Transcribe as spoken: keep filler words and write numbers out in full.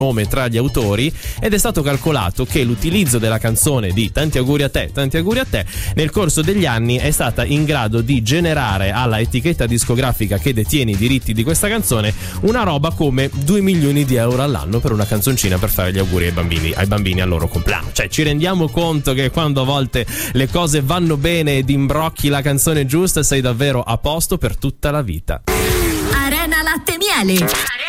nome tra gli autori, ed è stato calcolato che l'utilizzo della canzone di Tanti auguri a te, tanti auguri a te nel corso degli anni è stata in grado di generare alla etichetta discografica che detiene i diritti di questa canzone una roba come due milioni di euro all'anno per una canzoncina per fare gli auguri ai bambini, ai bambini al loro compleanno. Cioè, ci rendiamo conto che quando a volte le cose vanno bene ed imbrocchi la canzone giusta sei davvero a posto per tutta la vita. Arena Latte Miele.